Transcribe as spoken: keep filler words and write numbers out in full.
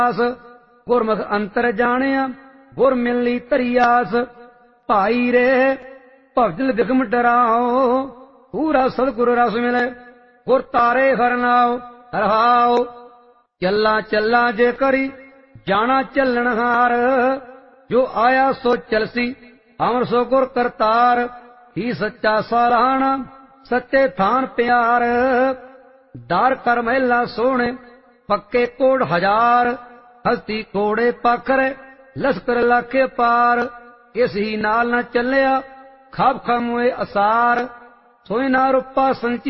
ਗੁਰਮੁਖ ਅੰਤਰ ਜਾਣਿਆ ਗੁਰ ਮਿਲਣੀ ਧਰੀਆਸ। ਭਾਈ ਰੇ ਭਵਜਲ ਬਿਖਮ ਡਰਾਓ ਪੂਰਾ ਸਤਿਗੁਰ ਰਸ ਮਿਲੇ ਗੁਰ ਤਾਰੇ ਹਰਨਾਓ। ਰਹਾਓ ਚੱਲਾ ਚੱਲਾ ਜੇ ਕਰੀ ਜਾਣਾ ਚੱਲਣ ਹਾਰ ਜੋ ਆਇਆ ਸੋ ਚਲਸੀ ਅਮਰ ਸੋ ਗੁਰ ਕਰਤਾਰ। ਹੀ ਸੱਚਾ ਸਾਰਾਣਾ ਸੱਚੇ ਥਾਨ ਪਿਆਰ ਦਾਰ ਕਰ ਮਹਿਲਾ ਸੋਹਣੇ ਪੱਕੇ ਕੋੜ ਹਜ਼ਾਰ। ਹਸਤੀ ਕੋੜੇ ਪਖਰੇ ਲਸਕਰ ਲਾਖੇ ਪਾਰ। ਇਸ ਹੀ ਨਾਲ ਨਾ ਚੱਲਿਆ ਖਾਬ ਖਾਮੋਏ ਅਸਾਰ ਸੋਇ ਨਾ ਰੂਪਾ ਸੰਚੀ